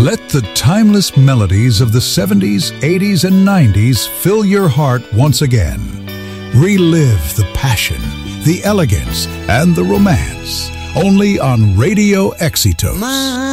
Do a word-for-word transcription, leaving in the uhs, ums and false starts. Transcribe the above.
Let the timeless melodies of the seventies, eighties, and nineties fill your heart once again. Relive the passion, the elegance, and the romance. Only on Radio Exitos.